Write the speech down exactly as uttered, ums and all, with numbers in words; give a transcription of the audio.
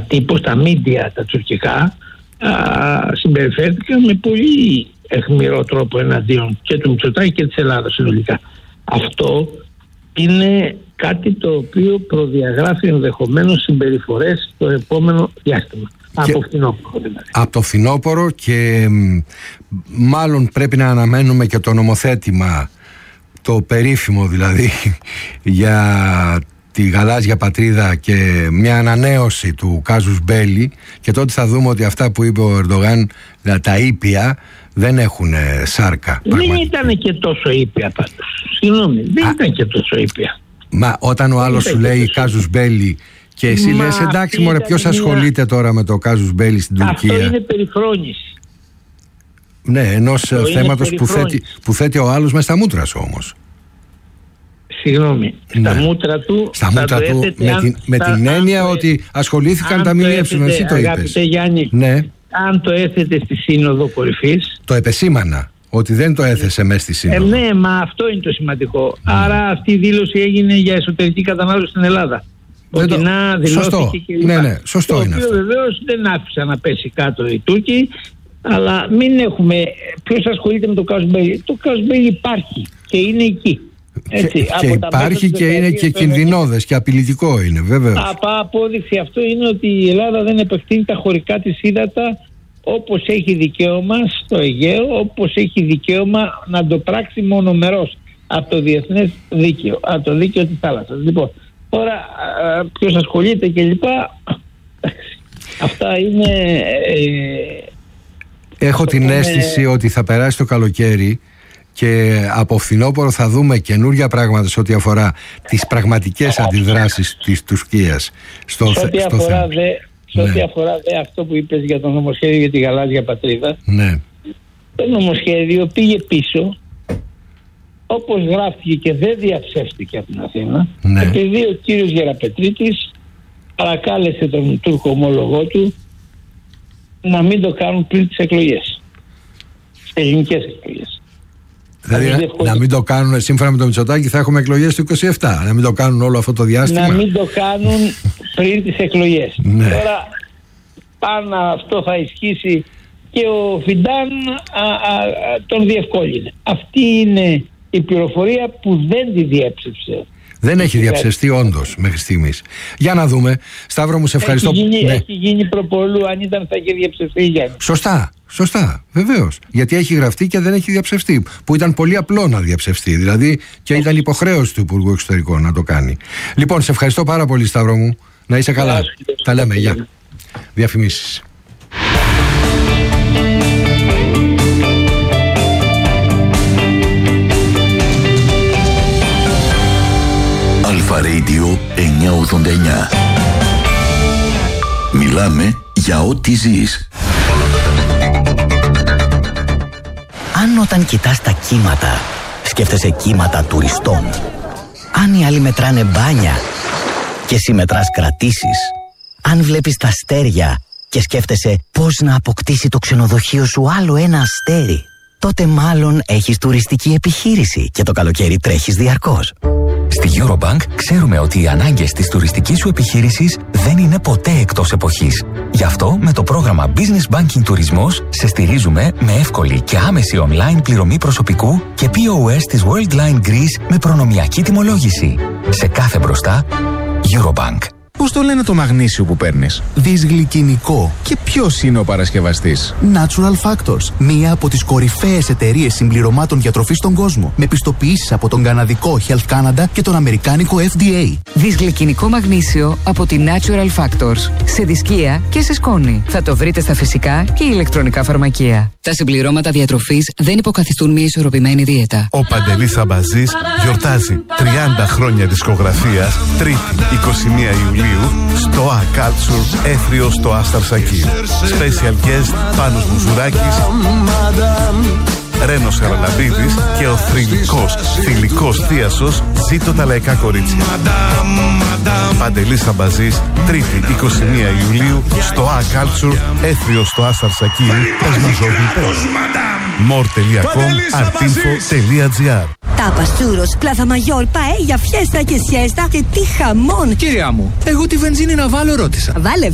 τύπος, τα μίντια τα τουρκικά α, συμπεριφέρθηκαν με πολύ αιχμηρό τρόπο εναντίον και του Μητσοτάκη και της Ελλάδας συνολικά. Αυτό είναι κάτι το οποίο προδιαγράφει ενδεχομένως συμπεριφορές στο επόμενο διάστημα. Και από φθινόπωρο δηλαδή. Από το φθινόπωρο, και μάλλον πρέπει να αναμένουμε και το νομοθέτημα, το περίφημο δηλαδή, για τη γαλάζια πατρίδα και μια ανανέωση του κάζους μπέλι, και τότε θα δούμε ότι αυτά που είπε ο Ερντογάν, τα ήπια, δεν έχουν σάρκα. Δεν ήταν και τόσο ήπια πάντως. Συγγνώμη, δεν Α, ήταν και τόσο ήπια. Μα όταν ο άλλος σου λέει κάζους μπέλι και εσύ μα λες εντάξει μωρέ, ποιος μια... ασχολείται τώρα με το κάζους μπέλι στην Τουρκία? Αυτό είναι περιφρόνηση. Ναι, ενός θέματος που θέτει, που θέτει ο άλλος μες στα μούτρα σου όμως. Συγγνώμη, ναι. Στα μούτρα του, στα μούτρα του με, αν, την, με την έννοια το, ότι ασχολήθηκαν τα ΜΜΕ, εσύ το είπες. Γιάννη, ναι. Αν το έθετε στη Σύνοδο Κορυφής. Το επεσήμανα ότι δεν το έθεσε μέσα στη Σύνοδο. Ε, ναι, μα αυτό είναι το σημαντικό. Mm. Άρα αυτή η δήλωση έγινε για εσωτερική κατανάλωση στην Ελλάδα. Ότι το... να δηλώθηκε και λοιπά. Ναι, ναι, σωστό το είναι οποίο βεβαίως δεν άφησαν να πέσει κάτω οι Τούρκοι, αλλά μην έχουμε. Ποιος ασχολείται με το Καζμπέλι? Το Καζμπέλι υπάρχει και είναι εκεί. Έτσι, και, και υπάρχει και είναι και κινδυνώδες και απειλητικό είναι, βέβαιως. Από απόδειξη αυτό είναι ότι η Ελλάδα δεν επεκτείνει τα χωρικά της ύδατα όπως έχει δικαίωμα στο Αιγαίο, όπως έχει δικαίωμα να το πράξει μονομερός από το διεθνές δίκαιο, από το δίκαιο της θάλασσας. Λοιπόν, τώρα ποιος ασχολείται και λοιπά, αυτά είναι... Ε, Έχω την είναι... αίσθηση ότι θα περάσει το καλοκαίρι και από φθινόπωρο θα δούμε καινούργια πράγματα σε ό,τι αφορά τις πραγματικές αντιδράσεις της Τουρκίας στο, σε ό,τι στο αφορά θέμα. Δε, σε ό,τι ναι. αφορά δε αυτό που είπες για το νομοσχέδιο για τη γαλάζια πατρίδα, ναι. Το νομοσχέδιο πήγε πίσω, όπως γράφτηκε και δεν διαψεύστηκε από την Αθήνα, ναι. επειδή ο κύριος Γεραπετρίτης παρακάλεσε τον Τούρκο ομόλογό του να μην το κάνουν πριν τις εκλογές, τις ελληνικές εκλογές. Δηλαδή να, να μην το κάνουν, σύμφωνα με το Μητσοτάκη θα έχουμε εκλογές το είκοσι επτά. Να μην το κάνουν όλο αυτό το διάστημα. Να μην το κάνουν πριν τις εκλογές. Ναι. Τώρα πάνω αυτό θα ισχύσει και ο Φιντάν α, α, α, τον διευκόλυνε. Αυτή είναι η πληροφορία που δεν τη διέψευσε. Δεν έχει διαψευστεί όντως μέχρι στιγμής. Για να δούμε. Σταύρο μου, σε ευχαριστώ. Έχει γίνει, ναι. έχει γίνει προπολού, αν ήταν θα είχε διαψευστεί, Γιάννη. Σωστά, σωστά, βεβαίως. Γιατί έχει γραφτεί και δεν έχει διαψευστεί. Που ήταν πολύ απλό να διαψευστεί. Δηλαδή και ήταν υποχρέωση του Υπουργού Εξωτερικών να το κάνει. Λοιπόν, σε ευχαριστώ πάρα πολύ, Σταύρο μου. Να είσαι καλά. Τα λέμε, γεια. Διαφημίσεις. Αλφα Radio εννιακόσια ογδόντα εννιά. Μιλάμε για ό,τι ζεις. Αν όταν κοιτάς τα κύματα σκέφτεσαι κύματα τουριστών, αν οι άλλοι μετράνε μπάνια και εσύ μετράς κρατήσεις, αν βλέπεις τα αστέρια και σκέφτεσαι πώς να αποκτήσει το ξενοδοχείο σου άλλο ένα αστέρι, τότε μάλλον έχεις τουριστική επιχείρηση και το καλοκαίρι τρέχεις διαρκώς. Στη Eurobank ξέρουμε ότι οι ανάγκες της τουριστικής σου επιχείρησης δεν είναι ποτέ εκτός εποχής. Γι' αυτό με το πρόγραμμα Business Banking Τουρισμός σε στηρίζουμε με εύκολη και άμεση online πληρωμή προσωπικού και πι ο ες της Worldline Greece με προνομιακή τιμολόγηση. Σε κάθε μπροστά, Eurobank. Πώς το λένε το μαγνήσιο που παίρνεις? Δυσγλυκινικό. Και ποιος είναι ο παρασκευαστής? Natural Factors. Μία από τις κορυφαίες εταιρείες συμπληρωμάτων διατροφής στον κόσμο. Με πιστοποιήσεις από τον καναδικό Health Canada και τον αμερικάνικο εφ ντι έι. Δυσγλυκινικό μαγνήσιο από τη Natural Factors. Σε δισκία και σε σκόνη. Θα το βρείτε στα φυσικά και ηλεκτρονικά φαρμακεία. Τα συμπληρώματα διατροφής δεν υποκαθιστούν μια ισορροπημένη δίαιτα. Ο Παντελής Αμπαζής γιορτάζει τριάντα χρόνια δισκογραφίας, Τρίτη εικοστή πρώτη Ιουλίου, στο A Culture Έθριο στο Άσταρ Σακίρ. Special guest Πάνος Μουζουράκης, Ρένος Χαραλαμπίδης και ο θρυλικός, θηλυκός θίασος Ζήτω τα λαϊκά κορίτσια. Παντελής Αμπαζής, Τρίτη εικοστή πρώτη Ιουλίου, στο A Culture Έθριο στο Άσταρ Σακίρ. μορ τελεία κομ, αρτίνφο τελεία τζι άρ. Τάπα, τσούρος, πλάθα μαγιόρ, παέ για φιέστα και σιέστα και τι χαμόν. Κυρία μου, εγώ τη βενζίνη να βάλω ρώτησα. Βάλε